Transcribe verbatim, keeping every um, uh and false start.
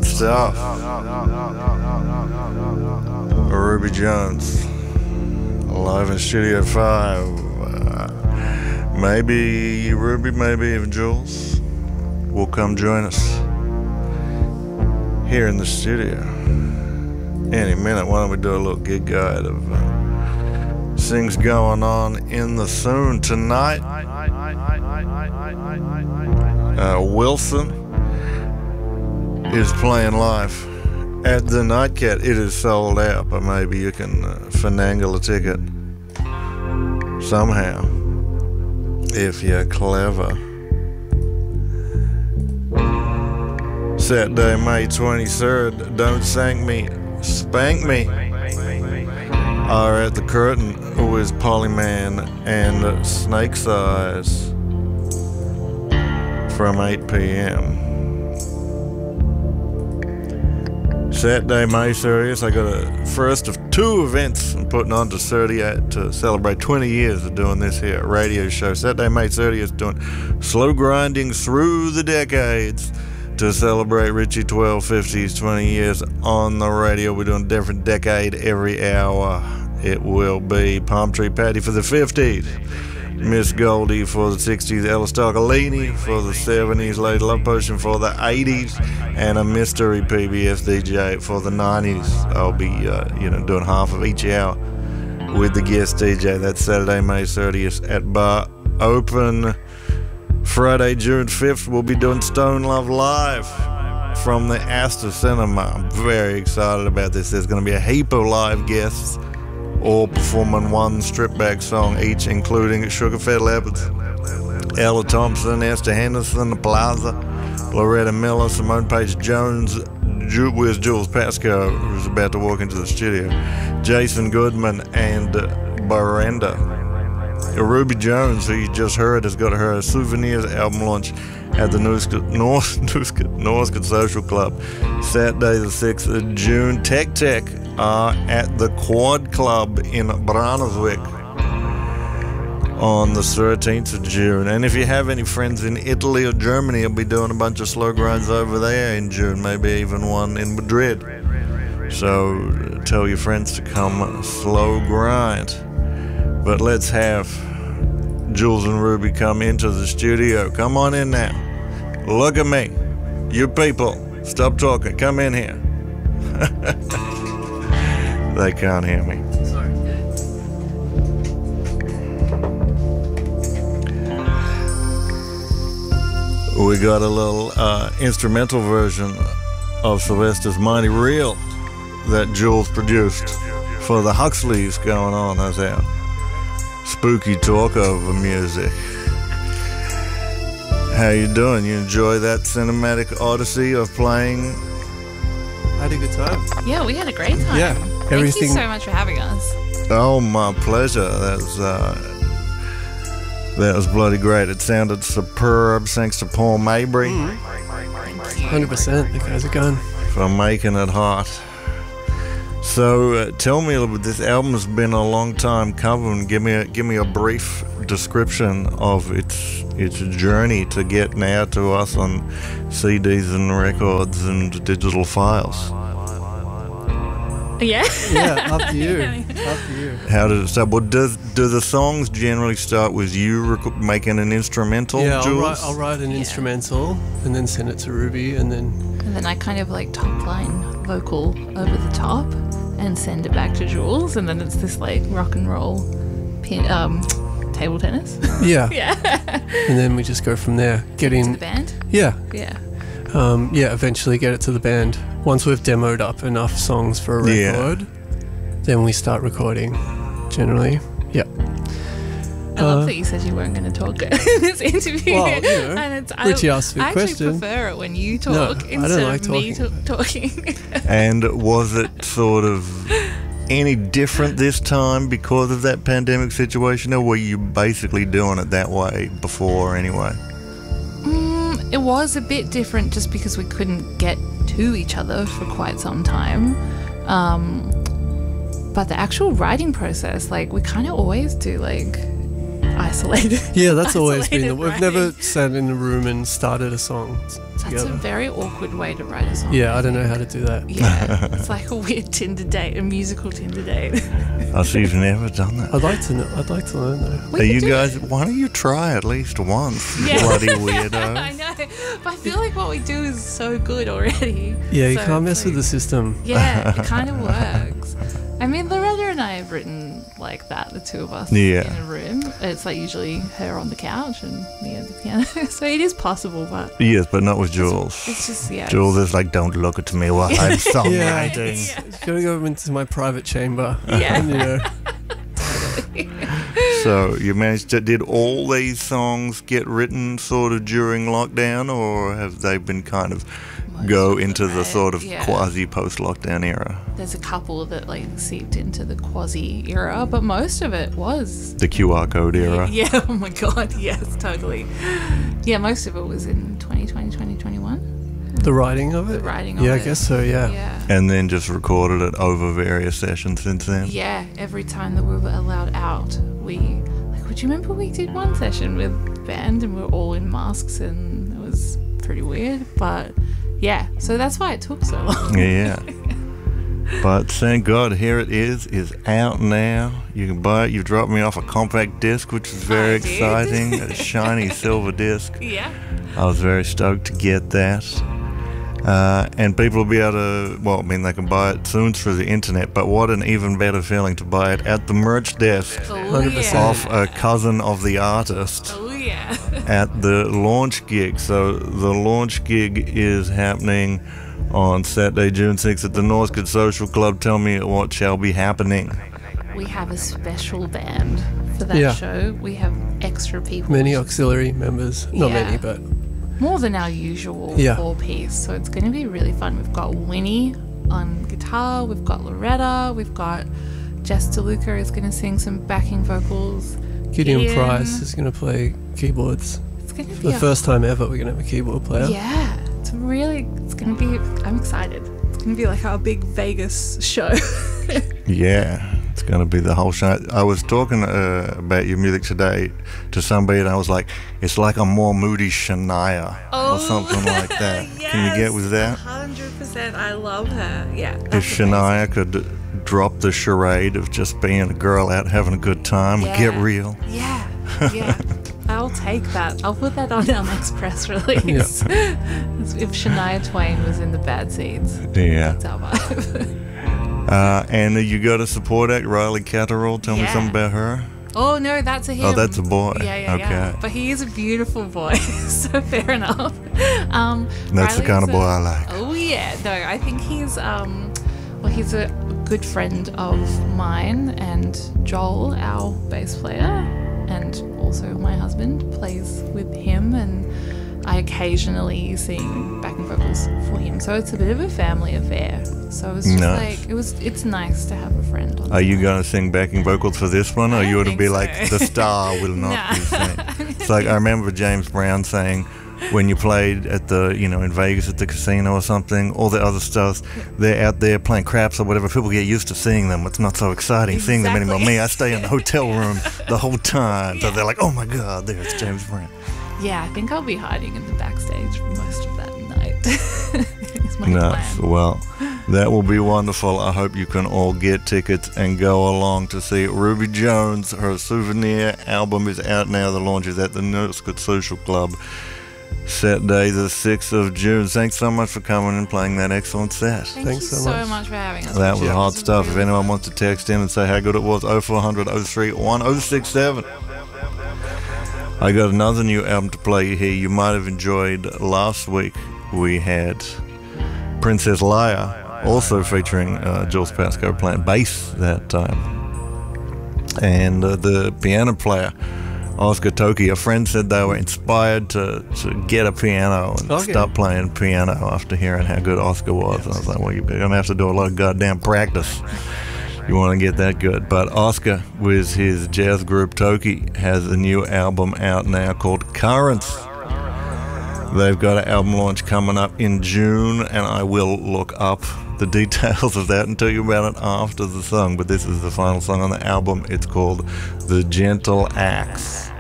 stuff. Ruby Jones, live in Studio five. Uh, maybe Ruby, maybe even Jules will come join us here in the studio any minute. Why don't we do a little gig guide of uh, things going on in the soon tonight? Uh, Wilson is playing live at the Nightcat. It is sold out, but maybe you can uh, finagle a ticket somehow if you're clever. Saturday, May twenty-third, Don't Thank Me, Spank Me are at the Curtain with Polyman and Snake's Eyes from eight p.m. Saturday, May thirtieth, I got a first of two events I'm putting on to thirty-eight to celebrate twenty years of doing this here radio show. Saturday, May thirtieth, doing Slow Grinding Through the Decades to celebrate Richie twelve fifty's twenty years on the radio. We're doing a different decade every hour. It will be Palm Tree Patty for the fifties, Miss Goldie for the sixties, Ella Stoccolini for the seventies, Lady Love Potion for the eighties, and a mystery P B S D J for the nineties. I'll be, uh, you know, doing half of each hour with the guest D J. That's Saturday, May thirtieth at Bar Open. Friday, June fifth, we'll be doing Stone Love Live from the Astor Cinema. I'm very excited about this. There's going to be a heap of live guests, all performing one strip back song each, including Sugarfed Leopards, Ella Thompson, Esther Henderson, The Plaza, Loretta Miller, Simone Page Jones, Ju- where's Jules Pascoe, who's about to walk into the studio, Jason Goodman, and Barenda. Ruby Jones, who you just heard, has got her Souvenirs album launch at the Northcote, North, Northcote, Northcote Social Club, Saturday the sixth of June. Tech Tech are at the Quad Club in Brunswick on the thirteenth of June. And if you have any friends in Italy or Germany, I'll be doing a bunch of slow grinds over there in June, maybe even one in Madrid. So tell your friends to come slow grind. But let's have Jules and Ruby come into the studio. Come on in now. Look at me. You people, stop talking. Come in here. They can't hear me. Sorry. We got a little uh, instrumental version of Sylvester's Mighty Real that Jules produced for the Huxleys going on as our spooky talk over music. How you doing? You enjoy that cinematic odyssey of playing? I had a good time. Yeah, we had a great time. Yeah, Thank everything. you so much for having us. Oh, my pleasure. That was uh, that was bloody great. It sounded superb. Thanks to Paul Mabry one hundred percent. The guys are gone. for making it hot. So uh, tell me a little bit. This album's been a long time coming. Give me a give me a brief description of its its journey to get now to us on C Ds and records and digital files. Yeah. Yeah, up to you. Up to you. How did it start? Well, does do the songs generally start with you rec- making an instrumental? Yeah, I'll Jules? write, I'll write an Yeah. instrumental and then send it to Ruby, and then And then I kind of like top line vocal over the top and send it back to Jules, and then it's this like rock and roll pin, um, table tennis. yeah, Yeah. and then we just go from there. To Getting the band. yeah, Yeah. um, yeah. Eventually get it to the band. Once we've demoed up enough songs for a Yeah. record, then we start recording. Generally, yeah. I love Uh, that you said you weren't going to talk in this interview. Well, you know, and it's, Richie I, asked me a I actually question. prefer it when you No, talk I don't instead like of me talking. t- talking. And was it sort of any different this time because of that pandemic situation, or were you basically doing it that way before anyway? Mm, it was a bit different just because we couldn't get to each other for quite some time. Um, but the actual writing process, like, we kind of always do, like, isolated. Yeah, that's always been. isolated We've writing. never sat in a room and started a song t- That's together. a very awkward way to write a song. Yeah, I don't know how to do that. Yeah, it's like a weird Tinder date, a musical Tinder date. I see you've never done that. I'd like to. Know, I'd like to learn though. We Are could you do guys? it. Why don't you try at least once? You Yeah. bloody I weirdo. know, but I feel like what we do is so good already. Yeah, you So can't it's mess with the like- system. Yeah, it kind of works. I mean, Loretta and I have written like that, the two of us Yeah. in a room. It's like usually her on the couch and me at the piano. So it is possible, but Yes, but not with Jules. it's just, yeah. Jules is like, don't look at me while I'm songwriting. Yeah. You gotta go into my private chamber. Yeah. And, you know, So you managed to, did all these songs get written sort of during lockdown, or have they been kind of Most go of into them, the right? sort of Yeah. quasi post-lockdown era? There's a couple that like seeped into the quasi era, but most of it was. The Q R code era? Yeah, oh my god, yes, totally. Yeah, most of it was in twenty twenty, twenty twenty-one. the writing of The it. writing of Yeah, I it. guess so. Yeah. Yeah. And then just recorded it over various sessions since then? Yeah, every time that we were allowed out, we like. Would you remember we did one session with band and we were all in masks and it was pretty weird. But yeah, so that's why it took so long. Yeah. But thank God, here it is, is out now. You can buy it. You dropped me off a compact disc, which is very I did. exciting. A shiny silver disc. Yeah. I was very stoked to get that. Uh, and people will be able to, well, I mean, they can buy it soon through the internet, but what an even better feeling to buy it at the merch desk Oh one hundred percent. yeah. of a cousin of the artist Oh yeah. at the launch gig. So the launch gig is happening on Saturday, June sixth at the Northcote Social Club. Tell me what shall be happening. We have a special band for that Yeah. show. We have extra people. Many auxiliary members. Not Yeah. many, but More than our usual Yeah. four piece. So it's going to be really fun. We've got Winnie on guitar, we've got Loretta, we've got Jess DeLuca is going to sing some backing vocals. Gideon Gideon. Price is going to play keyboards. It's going to For be the a, first time ever, we're going to have a keyboard player. Yeah, it's really, it's going to be, I'm excited. It's going to be like our big Vegas show. Yeah, it's going to be the whole show. I was talking uh, about your music today to somebody, and I was like, it's like a more moody Shania or something like that. Can you get with that? one hundred percent. I love her. Yeah. If that's Shania could drop the charade of just being a girl out having a good time, Yeah. get real. amazing. Yeah. Yeah. I'll take that. I'll put that on our next press release. If Shania Twain was in the Bad Seeds. Yeah. That's our vibe. Uh, and you got a support act, Riley Catterall. Tell me Yeah. something about her. Oh no, that's a him. Oh, that's a boy. Yeah, yeah, Okay. yeah. But he is a beautiful boy, so fair enough. Um, That's the Riley's kind of a- boy I like. Oh yeah, no, I think he's um, well, he's a good friend of mine, and Joel, our bass player, and also my husband plays with him, and I occasionally sing backing vocals for him. So it's a bit of a family affair. So it was just Nice. like it was. It's nice to have a friend. On Are you the going to sing backing vocals for this one, or I you don't would think be so. like, the star will not Nah. be singing? It's like, I remember James Brown saying, when you played at the, you know, in Vegas at the casino or something, all the other stars, they're out there playing craps or whatever. People get used to seeing them. It's not so exciting seeing them anymore. Exactly. Me, I stay in the hotel room the whole time. So they're like, oh my God, there's James Brown. Yeah, I think I'll be hiding in the backstage for most of that night. It's my Nice. plan. Well, that will be wonderful. I hope you can all get tickets and go along to see Ruby Jones. Her Souvenir album is out now. The launch is at the Northcote Social Club Saturday, the sixth of June. Thanks so much for coming and playing that excellent set. Thank Thanks you so so much. much. for having us. That was It hot stuff. If really anyone fun. wants to text in and say how good it was, oh four hundred, oh three one, oh six seven. I got another new album to play here. You might have enjoyed last week. We had Princess Leia, also featuring uh, Jules Pascoe playing bass that time. And uh, the piano player, Oscar Toki. A friend said they were inspired to, to get a piano and Okay. start playing piano after hearing how good Oscar was. And I was like, well, you're going to have to do a lot of goddamn practice. You want to get that good. But Oscar, with his jazz group Toki, has a new album out now called Currents. They've got an album launch coming up in June, and I will look up the details of that and tell you about it after the song. But this is the final song on the album. It's called The Gentle Axe.